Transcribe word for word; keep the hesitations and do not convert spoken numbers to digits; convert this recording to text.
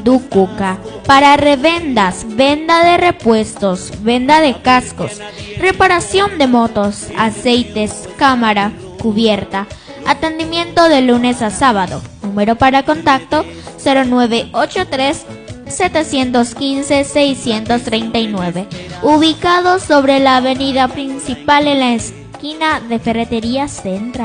Ducuca. Para revendas, venda de repuestos, venda de cascos, reparación de motos, aceites, cámara, cubierta. Atendimiento de lunes a sábado. Número para contacto cero nueve ocho tres, siete uno cinco, seis tres nueve. Ubicado sobre la avenida principal en la esquina de Ferretería Central.